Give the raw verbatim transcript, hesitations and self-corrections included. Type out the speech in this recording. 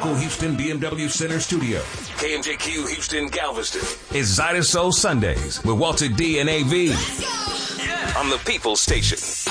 local Houston B M W Center studio. K M J Q Houston Galveston. It's Zyda Soul Sundays with Walter D and A V on the People Station.